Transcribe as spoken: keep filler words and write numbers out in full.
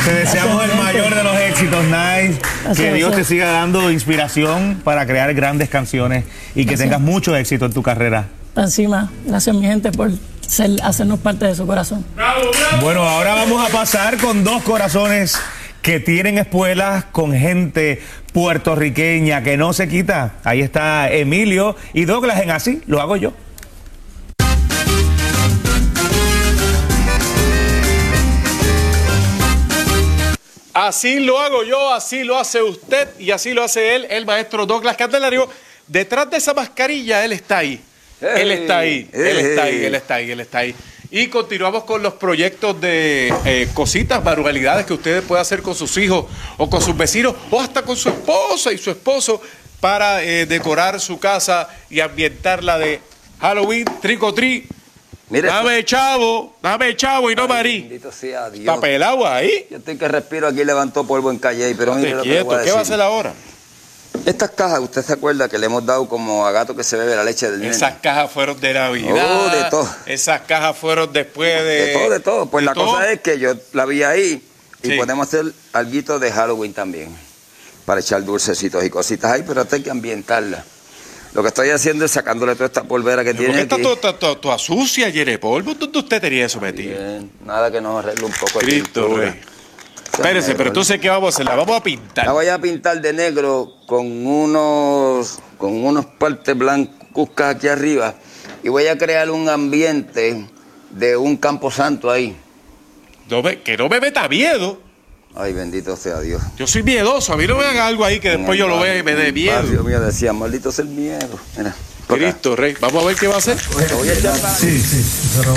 Te deseamos el mayor de los éxitos, Nice. Que Dios te siga dando inspiración para crear grandes canciones y que tengas mucho éxito en tu carrera. Encima, gracias mi gente por ser, hacernos parte de su corazón. Bueno, ahora vamos a pasar con dos corazones que tienen espuelas con gente puertorriqueña que no se quita. Ahí está Emilio y Douglas en Así Lo Hago Yo. Así lo hago yo, así lo hace usted y así lo hace él, el maestro Douglas Candelario. Detrás de esa mascarilla, él está ahí. Hey, él está ahí, hey, él está ahí, él está ahí, él está ahí. Y continuamos con los proyectos de eh, cositas, manualidades que ustedes pueden hacer con sus hijos o con sus vecinos o hasta con su esposa y su esposo para eh, decorar su casa y ambientarla de Halloween, trick or treat. Mire, dame chavo, dame chavo y no marí. Bendito sea Dios. ¿Está pelado ahí? Yo estoy que respiro aquí, levantó polvo en calle, pero no mire lo que le voy a ¿Qué va a hacer ahora? Estas cajas, usted se acuerda que le hemos dado como a gato que se bebe la leche del nene. Esas cajas fueron de Navidad. Oh, de todo. Esas cajas fueron después de... De todo, de todo. Pues ¿De la todo? cosa es que yo la vi ahí y sí. podemos hacer alguito de Halloween también. Para echar dulcecitos y cositas ahí, pero hay que ambientarla. Lo que estoy haciendo es sacándole toda esta polvera que tiene aquí. ¿Por qué está toda toda sucia, llena de polvo? ¿Dónde usted tenía eso metido? Bien, nada que nos arregle un poco. Cristo Rey. Espérese, pero entonces, ¿qué vamos a hacer? La vamos a pintar. La voy a pintar de negro con unos, con unos partes blancuzcas aquí arriba y voy a crear un ambiente de un campo santo ahí. No me, que no me meta miedo. Ay, bendito sea Dios. Yo soy miedoso. A mí no me haga algo ahí que en después yo lo vea y me dé miedo. Dios mío, decía, maldito sea el miedo. Mira, Cristo Rey. Vamos a ver qué va a hacer. Voy a echar para... Sí, sí, pero